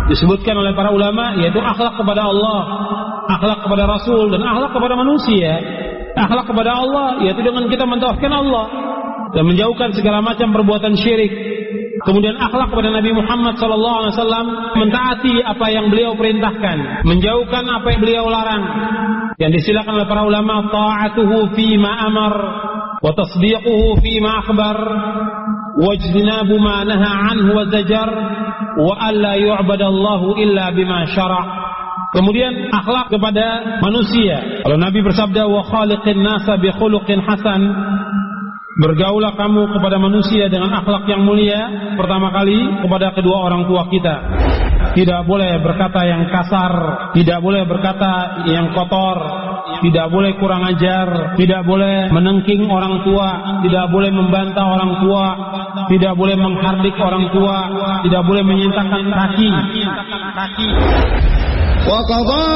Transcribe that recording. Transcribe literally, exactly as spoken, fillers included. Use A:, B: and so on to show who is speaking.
A: disebutkan oleh para ulama, yaitu akhlak kepada Allah, akhlak kepada Rasul, dan akhlak kepada manusia. Akhlak kepada Allah yaitu dengan kita mentauhidkan Allah dan menjauhkan segala macam perbuatan syirik. Kemudian akhlak kepada Nabi Muhammad sallallahu alaihi wasallam, mentaati apa yang beliau perintahkan, menjauhkan apa yang beliau larang. Yang disilakan oleh para ulama, ta'atuhu fi ma amar wa tasdiquhu fi ma akhbar wa ijtinabu ma naha anhu wa zajar wa alla yu'badallahu illa bima syara'. Kemudian akhlak kepada manusia. Kalau Nabi bersabda, wa khaliqin nasa bi khuluqin hasan, bergaulah kamu kepada manusia dengan akhlak yang mulia. Pertama kali kepada kedua orang tua kita. Tidak boleh berkata yang kasar, tidak boleh berkata yang kotor, tidak boleh kurang ajar, tidak boleh menengking orang tua, tidak boleh membantah orang tua, tidak boleh menghardik orang tua, tidak boleh menyentakkan kaki.